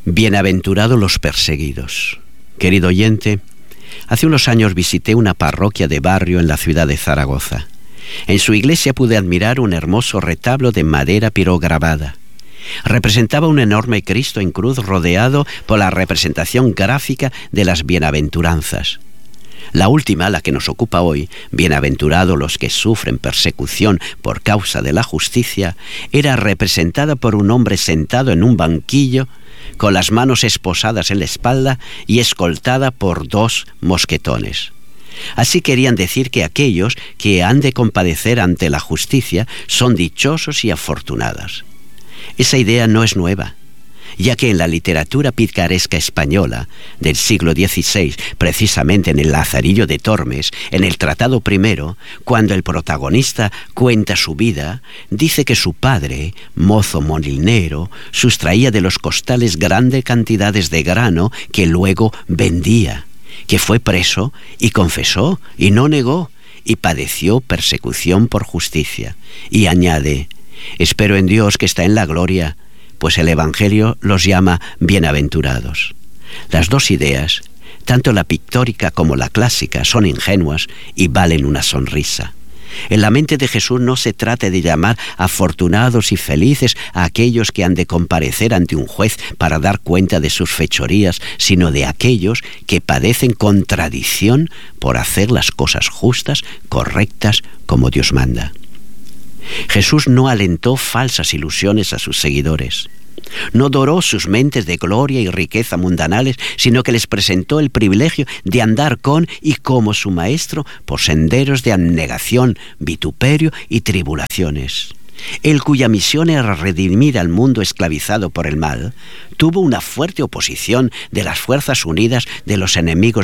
Bienaventurados los perseguidos. Querido oyente, hace unos años visité una parroquia de barrio en la ciudad de Zaragoza. En su iglesia pude admirar un hermoso retablo de madera pirograbada. Representaba un enorme Cristo en cruz rodeado por la representación gráfica de las bienaventuranzas. La última, la que nos ocupa hoy, bienaventurados los que sufren persecución por causa de la justicia, era representada por un hombre sentado en un banquillo, con las manos esposadas en la espalda y escoltada por 2 mosquetones. Así querían decir que aquellos que han de compadecer ante la justicia son dichosos y afortunados. Esa idea no es nueva, ya que en la literatura picaresca española del siglo XVI, precisamente en el Lazarillo de Tormes, en el Tratado I, cuando el protagonista cuenta su vida, dice que su padre, mozo molinero, sustraía de los costales grandes cantidades de grano que luego vendía, que fue preso y confesó y no negó, y padeció persecución por justicia. Y añade: espero en Dios que está en la gloria, pues el Evangelio los llama bienaventurados. Las 2 ideas, tanto la pictórica como la clásica, son ingenuas y valen una sonrisa. En la mente de Jesús no se trata de llamar afortunados y felices a aquellos que han de comparecer ante un juez para dar cuenta de sus fechorías, sino de aquellos que padecen contradicción por hacer las cosas justas, correctas, como Dios manda. Jesús no alentó falsas ilusiones a sus seguidores. No doró sus mentes de gloria y riqueza mundanales, sino que les presentó el privilegio de andar con y como su Maestro por senderos de abnegación, vituperio y tribulaciones. Él, cuya misión era redimir al mundo esclavizado por el mal, tuvo una fuerte oposición de las fuerzas unidas de los enemigos